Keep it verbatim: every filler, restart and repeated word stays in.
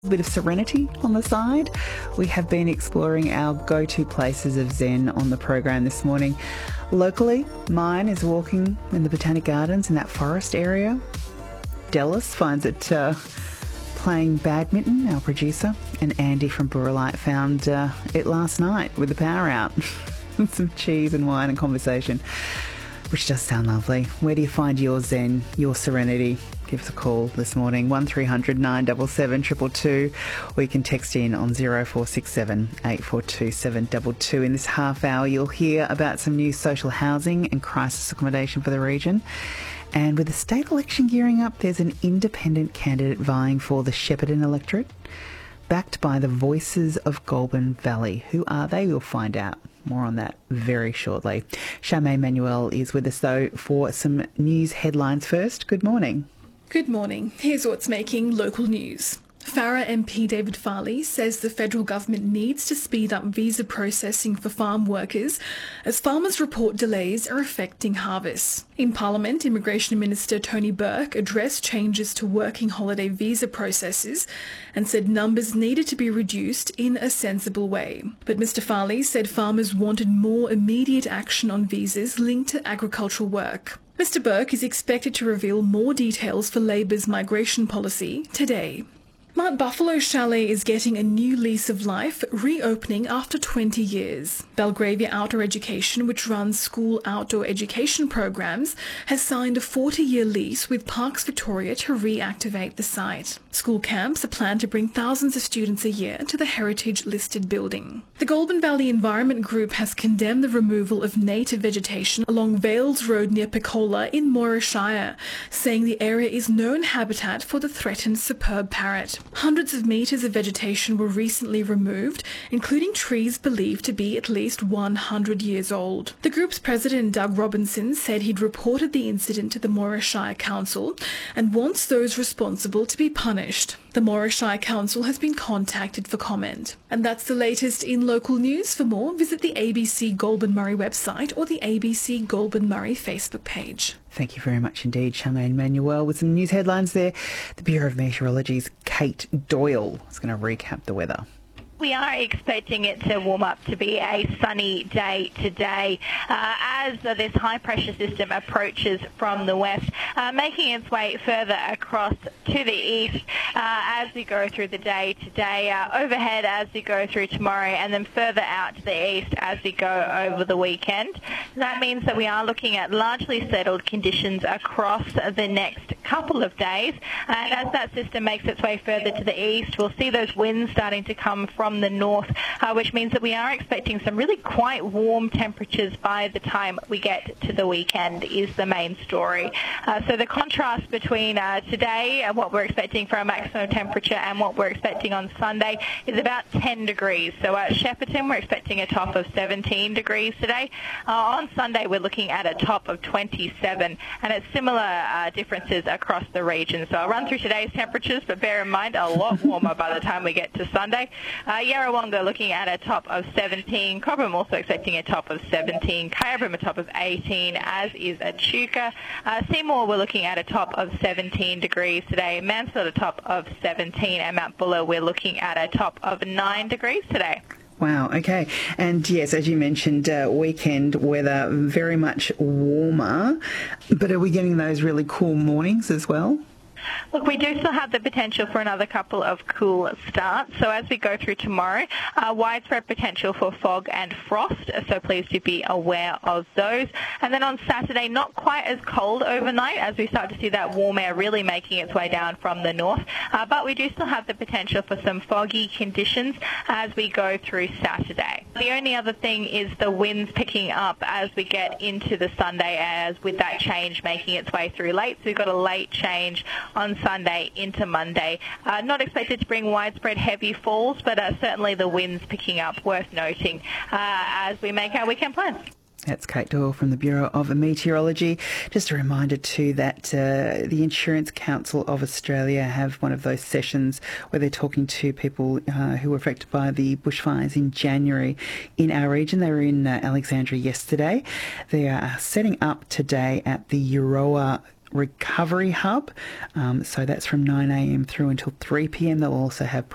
A bit of serenity on the side. We have been exploring our go-to places of Zen on the program this morning. Locally, mine is walking in the Botanic Gardens in that forest area. Dallas finds it uh, playing badminton, our producer, and Andy from Burrelite found uh, it last night with the power out. Some cheese and wine and conversation, which does sound lovely. Where do you find your Zen, your serenity? Give us a call this morning, one three hundred nine seven seven two two two, or you can text in on zero four six seven eight four two seven two two. In this half hour, you'll hear about some new social housing and crisis accommodation for the region. And with the state election gearing up, there's an independent candidate vying for the Shepparton electorate, backed by the Voices of Goulburn Valley. Who are they? We'll find out. More on that very shortly. Charmaine Manuel is with us, though, for some news headlines first. Good morning. Good morning. Here's what's making local news. Farrer M P David Farley says the federal government needs to speed up visa processing for farm workers as farmers report delays are affecting harvests. In Parliament, Immigration Minister Tony Burke addressed changes to working holiday visa processes and said numbers needed to be reduced in a sensible way. But Mr Farley said farmers wanted more immediate action on visas linked to agricultural work. Mr Burke is expected to reveal more details for Labor's migration policy today. Mount Buffalo Chalet is getting a new lease of life, reopening after twenty years. Belgravia Outdoor Education, which runs school outdoor education programs, has signed a forty-year lease with Parks Victoria to reactivate the site. School camps are planned to bring thousands of students a year to the heritage-listed building. The Goulburn Valley Environment Group has condemned the removal of native vegetation along Vales Road near Picola in Moira Shire, saying the area is known habitat for the threatened superb parrot. Hundreds of metres of vegetation were recently removed, including trees believed to be at least one hundred years old. The group's president, Doug Robinson, said he'd reported the incident to the Moira Shire Council and wants those responsible to be punished. The Moira Shire Council has been contacted for comment. And that's the latest in local news. For more, visit the A B C Goulburn Murray website or the A B C Goulburn Murray Facebook page. Thank you very much indeed, Charmaine Manuel. With some news headlines there, the Bureau of Meteorology's Kate Doyle is going to recap the weather. We are expecting it to warm up to be a sunny day today uh, as uh, this high-pressure system approaches from the west, uh, making its way further across to the east uh, as we go through the day today, uh, overhead as we go through tomorrow, and then further out to the east as we go over the weekend. That means that we are looking at largely settled conditions across the next couple of days, and as that system makes its way further to the east, we'll see those winds starting to come from the north, uh, which means that we are expecting some really quite warm temperatures by the time we get to the weekend is the main story. Uh, so the contrast between uh, today and what we're expecting for our maximum temperature and what we're expecting on Sunday is about ten degrees. So at Shepparton we're expecting a top of seventeen degrees today. Uh, on Sunday we're looking at a top of twenty-seven, and it's similar uh, differences across the region. So I'll run through today's temperatures, but bear in mind a lot warmer by the time we get to Sunday. Uh, Yarrawonga looking at a top of seventeen. Cobram also expecting a top of seventeen. Kyabram a top of eighteen, as is Echuca. Uh, Seymour we're looking at a top of seventeen degrees today. Mansfield a top of seventeen, and Mount Buller we're looking at a top of nine degrees today. Wow, okay. And yes, as you mentioned, uh, weekend weather very much warmer, but are we getting those really cool mornings as well? Look, we do still have the potential for another couple of cool starts. So as we go through tomorrow, uh, widespread potential for fog and frost, so please do be aware of those. And then on Saturday, not quite as cold overnight as we start to see that warm air really making its way down from the north. Uh, but we do still have the potential for some foggy conditions as we go through Saturday. The only other thing is the winds picking up as we get into the Sunday, as with that change making its way through late. So we've got a late change on Sunday into Monday. Uh, not expected to bring widespread heavy falls, but uh, certainly the winds picking up, worth noting uh, as we make our weekend plans. That's Kate Doyle from the Bureau of Meteorology. Just a reminder too that uh, the Insurance Council of Australia have one of those sessions where they're talking to people uh, who were affected by the bushfires in January in our region. They were in uh, Alexandria yesterday. They are setting up today at the Euroa Recovery Hub. Um, so that's from nine a m through until three p m. They'll also have